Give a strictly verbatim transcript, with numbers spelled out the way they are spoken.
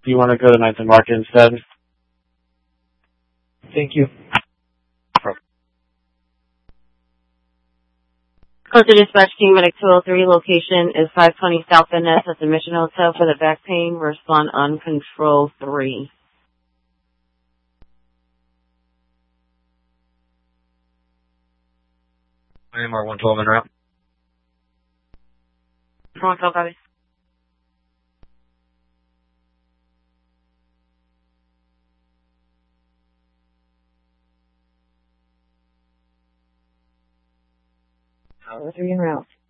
Do you want to go to Ninth and Market instead? Thank you. Code to dispatch team medic two oh three, location is five twenty South Van Ness at the Mission Hotel for the back pain. Respond on control three. I am our one twelve en route. one twelve, copy. oh three en route.